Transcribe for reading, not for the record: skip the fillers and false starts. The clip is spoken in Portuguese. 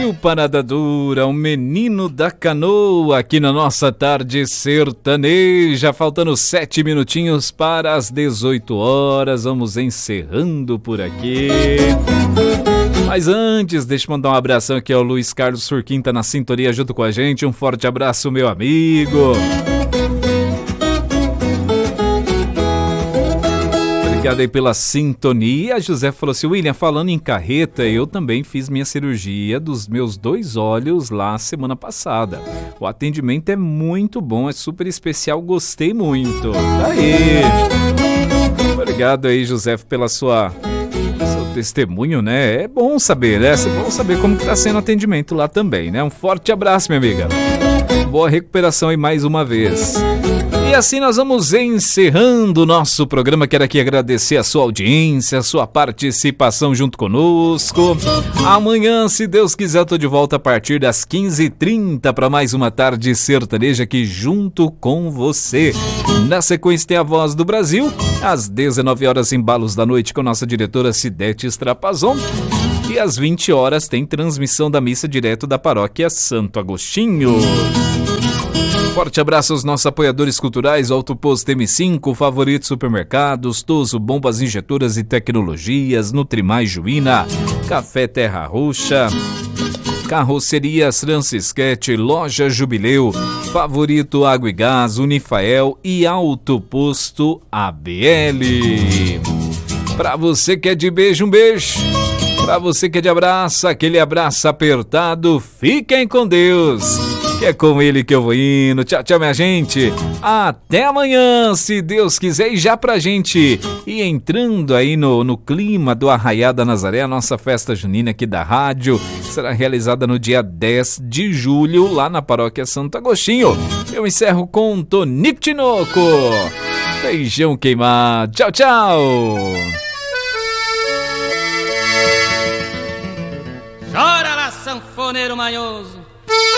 E o Parada Dura, o menino da canoa, aqui na nossa tarde sertaneja, faltando 7 minutinhos para as 18 horas, vamos encerrando por aqui. Mas antes, deixa eu mandar um abração aqui ao Luiz Carlos Surquim, tá na sintonia junto com a gente, um forte abraço, meu amigo. Obrigado aí pela sintonia. A José falou assim: William, falando em carreta, eu também fiz minha cirurgia dos meus 2 olhos lá semana passada. O atendimento é muito bom, é super especial, gostei muito. Tá aí. Obrigado aí, José, pela seu testemunho, né? É bom saber, né? É bom saber como que tá sendo o atendimento lá também, né? Um forte abraço, minha amiga. Boa recuperação aí mais uma vez. E assim nós vamos encerrando o nosso programa. Quero aqui agradecer a sua audiência, a sua participação junto conosco. Amanhã, se Deus quiser, eu tô de volta a partir das 15h30 para mais uma tarde sertaneja aqui junto com você. Na sequência tem a Voz do Brasil, às 19 horas embalos da noite com nossa diretora Cidete Strapazon. E às 20 horas tem transmissão da missa direto da paróquia Santo Agostinho. Forte abraço aos nossos apoiadores culturais, Auto Posto M5, Favorito Supermercados, Toso Bombas Injetoras e Tecnologias, Nutrimais Juína, Café Terra Roxa, Carrocerias Francisquete, Loja Jubileu, Favorito Água e Gás, Unifael e Auto Posto ABL. Pra você que é de beijo, um beijo. Pra você que é de abraço, aquele abraço apertado, fiquem com Deus. Que é com ele que eu vou indo. Tchau, tchau, minha gente. Até amanhã, se Deus quiser. E já pra gente ir entrando aí no clima do Arraiá da Nazaré, a nossa festa junina aqui da rádio será realizada no dia 10 de julho, lá na paróquia Santo Agostinho. Eu encerro com Tonico Tinoco. Feijão queimado. Tchau, tchau. Chora lá, sanfoneiro manhoso,